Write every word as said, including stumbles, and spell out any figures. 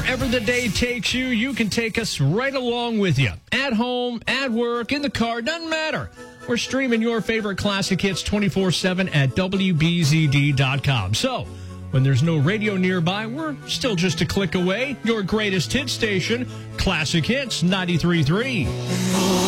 Wherever the day takes you, you can take us right along with you. At home, at work, in the car, doesn't matter. We're streaming your favorite classic hits twenty-four seven at W B Z D dot com. So, when there's no radio nearby, we're still just a click away. Your greatest hit station, Classic Hits ninety-three point three.